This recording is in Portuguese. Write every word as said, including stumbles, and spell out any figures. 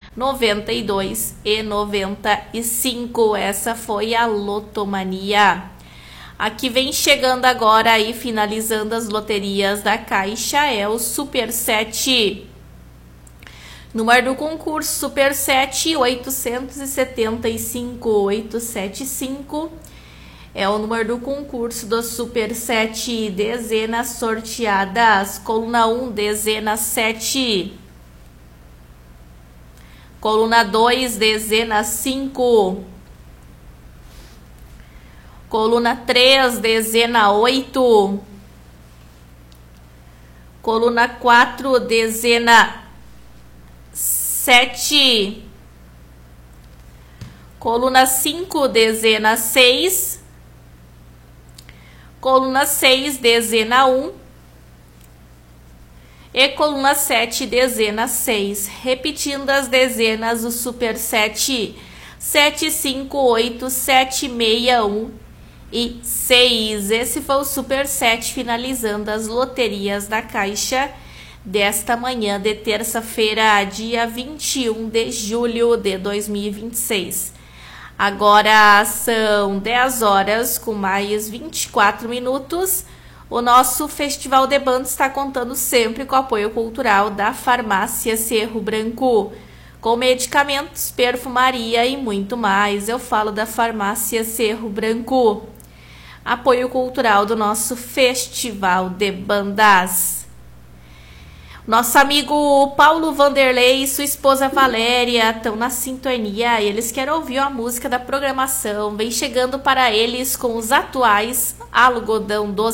noventa e dois e noventa e cinco. Essa foi a Lotomania. Aqui vem chegando agora e finalizando as loterias da Caixa é o Super sete. Número do concurso Super sete, oitocentos e setenta e cinco, oitocentos e setenta e cinco. É o número do concurso do Super sete, dezenas sorteadas. Coluna um, dezena sete. Coluna dois, dezena cinco. Coluna três, dezena oito. Coluna quatro, dezena sete. Coluna cinco, dezena seis. Coluna seis, dezena um. E coluna sete, dezena seis. Repetindo as dezenas, o Super sete, sete, cinco, oito, sete, seis, um e seis. Esse foi o Super sete, finalizando as loterias da Caixa desta manhã de terça-feira, dia vinte e um de julho de dois mil e vinte e seis. Agora são dez horas com mais vinte e quatro minutos. O nosso Festival de Bandas está contando sempre com o apoio cultural da Farmácia Cerro Branco, com medicamentos, perfumaria e muito mais. Eu falo da Farmácia Cerro Branco. Apoio cultural do nosso Festival de Bandas. Nosso amigo Paulo Vanderlei e sua esposa Valéria estão na sintonia. Eles querem ouvir a música da programação. Vem chegando para eles com os atuais Algodão Doce.